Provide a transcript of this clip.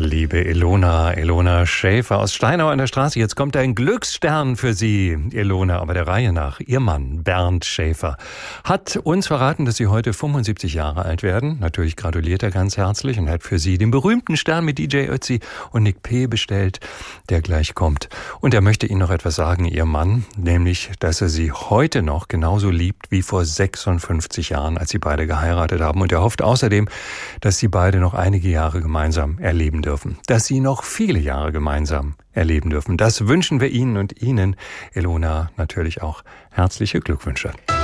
liebe Ilona Schäfer aus Steinau an der Straße. Jetzt kommt ein Glücksstern für Sie, Ilona, aber der Reihe nach. Ihr Mann, Bernd Schäfer, hat uns verraten, dass Sie heute 75 Jahre alt werden. Natürlich gratuliert er ganz herzlich und hat für Sie den berühmten Stern mit DJ Ötzi und Nick P. bestellt, der gleich kommt. Und er möchte Ihnen noch etwas sagen, Ihr Mann, nämlich, dass er Sie heute noch genauso liebt wie vor 56 Jahren, als Sie beide geheiratet haben. Und er hofft außerdem, dass Sie beide noch einige Jahre gemeinsam erleben dürfen. Dass Sie noch viele Jahre gemeinsam erleben dürfen. Das wünschen wir Ihnen und Ihnen, Ilona, natürlich auch herzliche Glückwünsche.